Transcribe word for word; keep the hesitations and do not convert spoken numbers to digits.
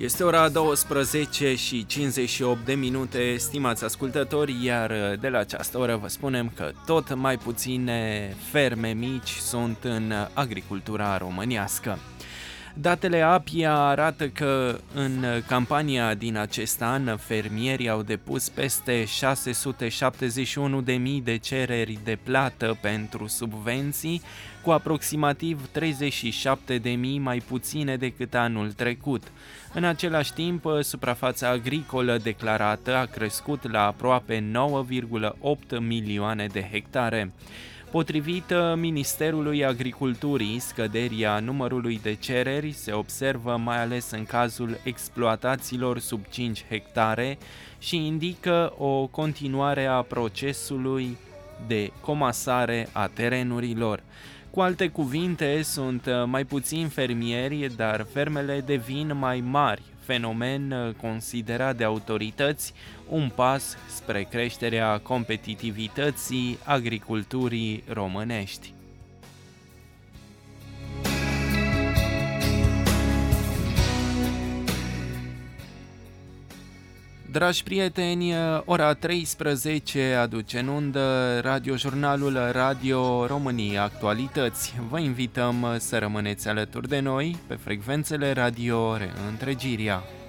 Este ora douăsprezece și cincizeci și opt de minute, stimați ascultători, iar de la această oră vă spunem că tot mai puține ferme mici sunt în agricultura românească. Datele A P I A arată că în campania din acest an fermierii au depus peste șase sute șaptezeci și unu de mii de cereri de plată pentru subvenții, cu aproximativ treizeci și șapte de mii mai puține decât anul trecut. În același timp, suprafața agricolă declarată a crescut la aproape nouă virgulă opt milioane de hectare. Potrivit Ministerului Agriculturii, scăderea numărului de cereri se observă mai ales în cazul exploatațiilor sub cinci hectare și indică o continuare a procesului de comasare a terenurilor. Cu alte cuvinte, sunt mai puțini fermieri, dar fermele devin mai mari, fenomen considerat de autorități un pas spre creșterea competitivității agriculturii românești. Dragi prieteni, ora treisprezece aduce în undă radiojurnalul Radio România Actualități. Vă invităm să rămâneți alături de noi pe frecvențele radio Reîntregirea.